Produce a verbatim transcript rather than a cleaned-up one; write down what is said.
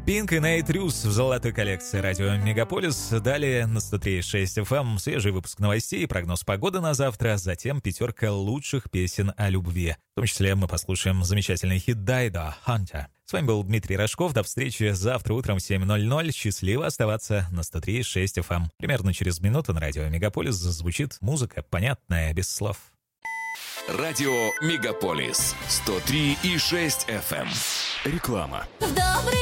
Pink и Nate Ruess в золотой коллекции радио Мегаполис. Далее на сто три и шесть эф эм свежий выпуск новостей, прогноз погоды на завтра, затем пятерка лучших песен о любви. В том числе мы послушаем замечательный хит Дайдо «Hunter». С вами был Дмитрий Рожков. До встречи завтра утром в семь ноль ноль. Счастливо оставаться на сто три и шесть эф эм. Примерно через минуту на радио Мегаполис зазвучит музыка, понятная, без слов. Радио Мегаполис сто три и шесть эф эм. Реклама.